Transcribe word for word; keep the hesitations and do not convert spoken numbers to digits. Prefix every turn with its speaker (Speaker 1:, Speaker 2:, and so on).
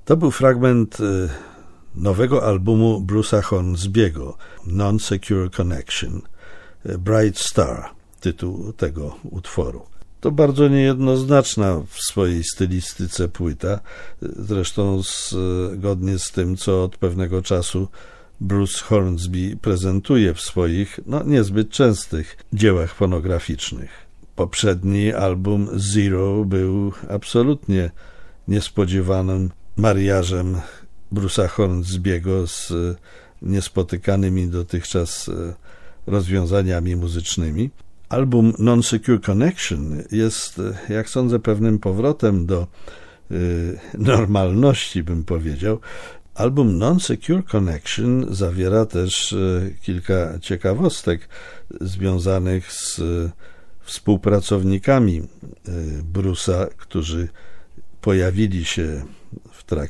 Speaker 1: To był fragment nowego albumu Bruce'a Hornsby'ego, Non-Secure Connection, Bright Star, tytuł tego utworu. To bardzo niejednoznaczna w swojej stylistyce płyta, zresztą zgodnie z tym, co od pewnego czasu Bruce Hornsby prezentuje w swoich, no niezbyt częstych dziełach fonograficznych. Poprzedni album Zero był absolutnie niespodziewanym mariażem Bruce'a Hornsby'ego z niespotykanymi dotychczas rozwiązaniami muzycznymi. Album Non-Secure Connection jest, jak sądzę, pewnym powrotem do y, normalności, bym powiedział. Album Non-Secure Connection zawiera też y, kilka ciekawostek związanych z y, współpracownikami y, Bruce'a, którzy pojawili się